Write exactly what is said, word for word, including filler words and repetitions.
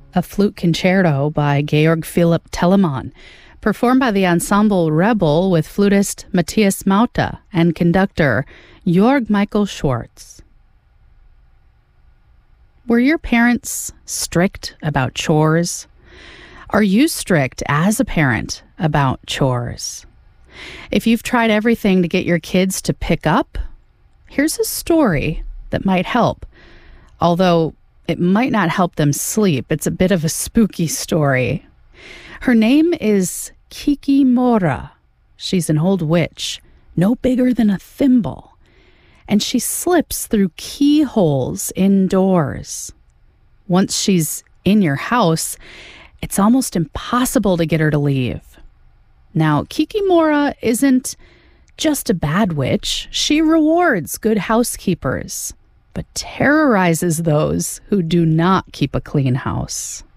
a flute concerto by Georg Philipp Telemann, performed by the ensemble Rebel with flutist Matthias Mauta and conductor Jörg Michael Schwartz. Were your parents strict about chores? Are you strict as a parent about chores? If you've tried everything to get your kids to pick up, here's a story that might help. Although it might not help them sleep. It's a bit of a spooky story. Her name is Kikimora. She's an old witch, no bigger than a thimble. And she slips through keyholes indoors. Once she's in your house, it's almost impossible to get her to leave. Now, Kikimora isn't just a bad witch. She rewards good housekeepers, but terrorizes those who do not keep a clean house.